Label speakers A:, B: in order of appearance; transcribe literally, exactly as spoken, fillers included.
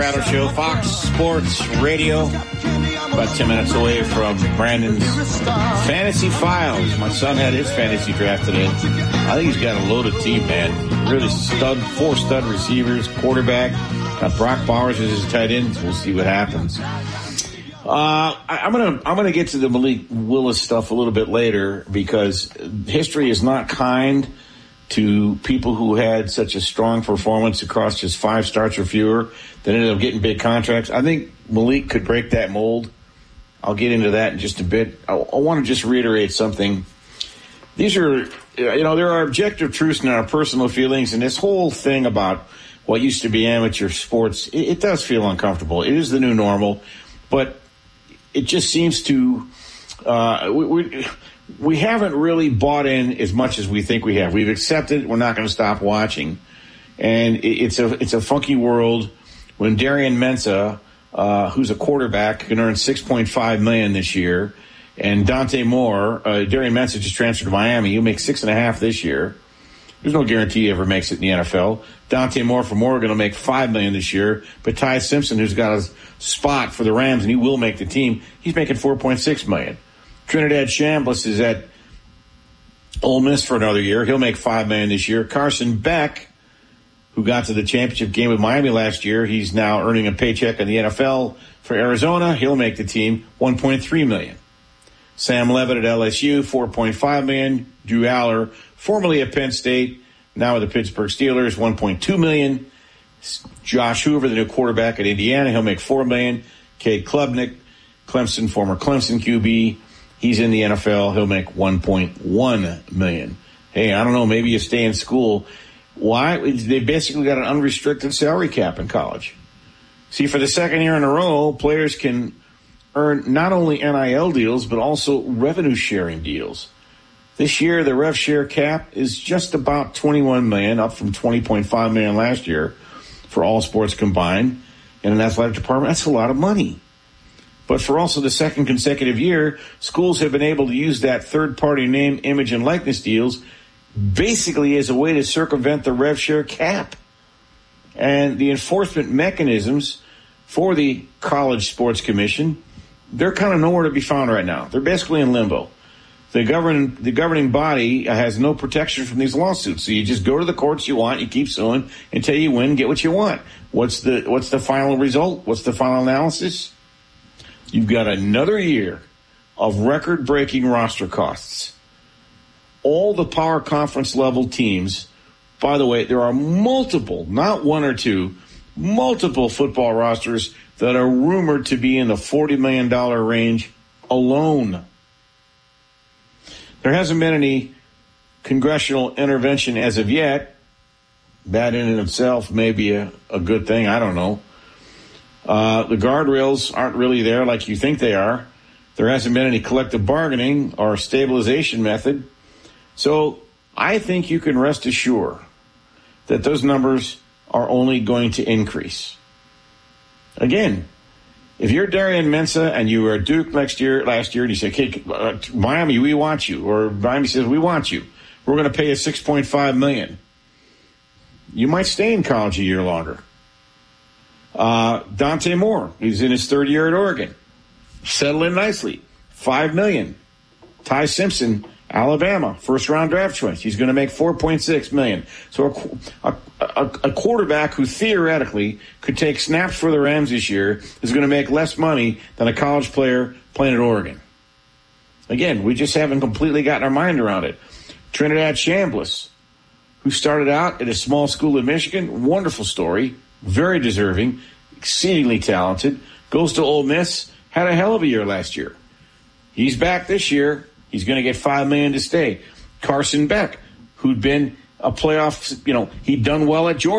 A: Colorado Show, Fox Sports Radio. About ten minutes away from Brandon's Fantasy Files. My son had his fantasy draft today. I think he's got a loaded team, man. Really stud, four stud receivers, quarterback. Got Brock Bowers as his tight end. We'll see what happens. Uh, I, I'm gonna I'm gonna get to the Malik Willis stuff a little bit later because history is not kind to people who had such a strong performance across just five starts or fewer that ended up getting big contracts. I think Malik could break that mold. I'll get into that in just a bit. I, I want to just reiterate something. These are, you know, there are objective truths in our personal feelings, and this whole thing about what used to be amateur sports, it, it does feel uncomfortable. It is the new normal, but it just seems to, uh, we, we, we haven't really bought in as much as we think we have. We've accepted we're not going to stop watching. And it, it's a, it's a funky world when Darian Mensah, uh, who's a quarterback, can earn six point five million dollars this year. And Dante Moore, uh, Darian Mensah just transferred to Miami. He'll make six and a half this year. There's no guarantee he ever makes it in the N F L. Dante Moore from Oregon will make five million dollars this year. But Ty Simpson, who's got a spot for the Rams and he will make the team, he's making four point six million dollars. Trinidad Chambliss is at Ole Miss for another year. He'll make five million dollars this year. Carson Beck, who got to the championship game with Miami last year, he's now earning a paycheck in the N F L for Arizona. He'll make the team one point three million dollars. Sam Levitt at L S U, four point five million dollars. Drew Aller, formerly at Penn State, now with the Pittsburgh Steelers, one point two million dollars. Josh Hoover, the new quarterback at Indiana, he'll make four million dollars. Cade Klubnik, Clemson, former Clemson Q B, he's in the N F L. He'll make one point one million dollars. Hey, I don't know, maybe you stay in school. Why? They basically got an unrestricted salary cap in college. See, for the second year in a row, players can earn not only N I L deals, but also revenue sharing deals. This year, the rev share cap is just about twenty-one million dollars, up from twenty point five million dollars last year for all sports combined. In an athletic department, that's a lot of money. But for also the second consecutive year, schools have been able to use that third-party name, image, and likeness deals basically as a way to circumvent the rev share cap. And the enforcement mechanisms for the College Sports Commission, they're kind of nowhere to be found right now. They're basically in limbo. The governing, the governing body has no protection from these lawsuits. So you just go to the courts you want, you keep suing until you win, get what you want. What's the, what's the final result? What's the final analysis? You've got another year of record-breaking roster costs. All the power conference level teams, by the way, there are multiple, not one or two, multiple football rosters that are rumored to be in the forty million dollars range alone. There hasn't been any congressional intervention as of yet. That in and of itself may be a, a good thing. I don't know. Uh, the guardrails aren't really there like you think they are. There hasn't been any collective bargaining or stabilization method. So I think you can rest assured that those numbers are only going to increase. Again, if you're Darian Mensah and you were at Duke next year, last year, and you say, okay, uh, Miami, we want you, or Miami says, we want you, we're going to pay you six point five million dollars. You might stay in college a year longer. Uh, Dante Moore, he's in his third year at Oregon. Settle in nicely. Five million dollars. Ty Simpson, Alabama, first round draft choice. He's going to make four point six million dollars. So a, a, a quarterback who theoretically could take snaps for the Rams this year is going to make less money than a college player playing at Oregon. Again, we just haven't completely gotten our mind around it. Trinidad Chambliss, who started out at a small school in Michigan, wonderful story, very deserving, exceedingly talented, goes to Ole Miss, had a hell of a year last year. He's back this year. He's going to get five million dollars to stay. Carson Beck, who'd been a playoff, you know, he'd done well at Georgia.